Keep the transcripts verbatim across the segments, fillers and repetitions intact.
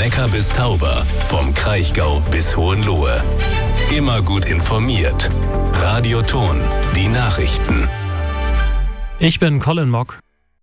Neckar bis Tauber, vom Kraichgau bis Hohenlohe. Immer gut informiert. Radio Thon, die Nachrichten. Ich bin Colin Mock.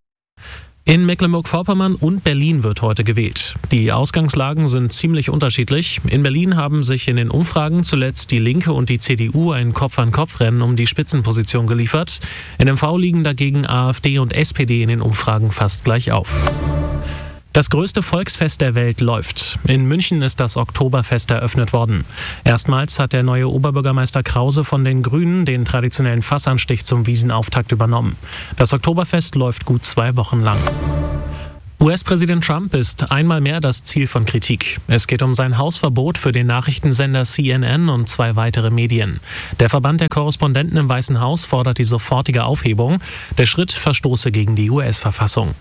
In Mecklenburg-Vorpommern und Berlin wird heute gewählt. Die Ausgangslagen sind ziemlich unterschiedlich. In Berlin haben sich in den Umfragen zuletzt die Linke und die C D U ein Kopf-an-Kopf-Rennen um die Spitzenposition geliefert. In M V liegen dagegen AfD und S P D in den Umfragen fast gleich auf. Das größte Volksfest der Welt läuft. In München ist das Oktoberfest eröffnet worden. Erstmals hat der neue Oberbürgermeister Krause von den Grünen den traditionellen Fassanstich zum Wiesenauftakt übernommen. Das Oktoberfest läuft gut zwei Wochen lang. U S-Präsident Trump ist einmal mehr das Ziel von Kritik. Es geht um sein Hausverbot für den Nachrichtensender C N N und zwei weitere Medien. Der Verband der Korrespondenten im Weißen Haus fordert die sofortige Aufhebung. Der Schritt verstoße gegen die U S-Verfassung.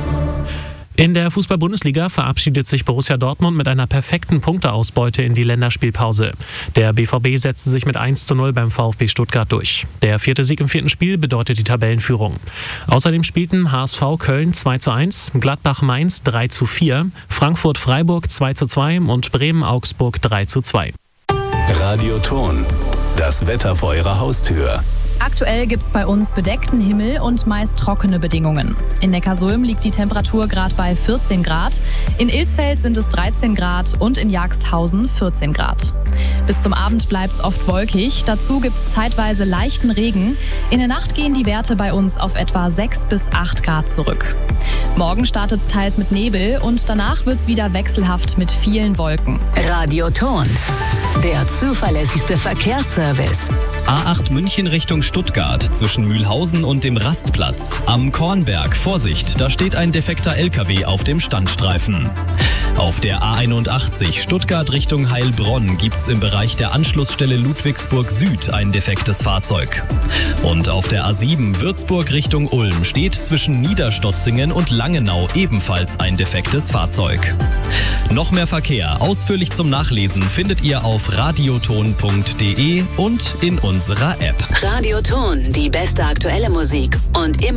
In der Fußball-Bundesliga verabschiedet sich Borussia Dortmund mit einer perfekten Punkteausbeute in die Länderspielpause. Der B V B setzte sich mit eins zu null beim VfB Stuttgart durch. Der vierte Sieg im vierten Spiel bedeutet die Tabellenführung. Außerdem spielten H S V Köln zwei zu eins, Gladbach Mainz drei zu vier, Frankfurt Freiburg zwei zu zwei und Bremen Augsburg drei zu zwei. Radio Thon, das Wetter vor Ihrer Haustür. Aktuell gibt's bei uns bedeckten Himmel und meist trockene Bedingungen. In Neckarsulm liegt die Temperatur gerade bei vierzehn Grad, in Ilsfeld sind es dreizehn Grad und in Jagsthausen vierzehn Grad. Bis zum Abend bleibt's oft wolkig, dazu gibt's zeitweise leichten Regen. In der Nacht gehen die Werte bei uns auf etwa sechs bis acht Grad zurück. Morgen startet's teils mit Nebel und danach wird's wieder wechselhaft mit vielen Wolken. Radio Thon, der zuverlässigste Verkehrsservice. A acht München Richtung Stuttgart zwischen Mühlhausen und dem Rastplatz. Am Kornberg, Vorsicht, da steht ein defekter L K W auf dem Standstreifen. Auf der A einundachtzig Stuttgart Richtung Heilbronn gibt's im Bereich der Anschlussstelle Ludwigsburg Süd ein defektes Fahrzeug. Und auf der A sieben Würzburg Richtung Ulm steht zwischen Niederstotzingen und Langenau ebenfalls ein defektes Fahrzeug. Noch mehr Verkehr, ausführlich zum Nachlesen, findet ihr auf radioton punkt de und in unserer App. Radio Thon, die beste aktuelle Musik und immer